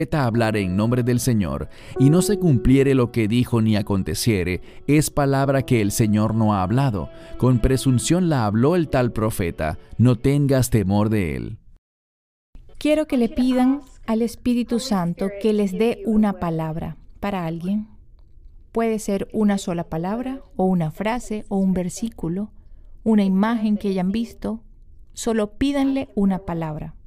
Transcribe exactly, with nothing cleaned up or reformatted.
profeta hablare en nombre del Señor, y no se cumpliere lo que dijo ni aconteciere, es palabra que el Señor no ha hablado. Con presunción la habló el tal profeta, no tengas temor de él. Quiero que le pidan al Espíritu Santo que les dé una palabra para alguien. Puede ser una sola palabra, o una frase, o un versículo, una imagen que hayan visto. Solo pídanle una palabra.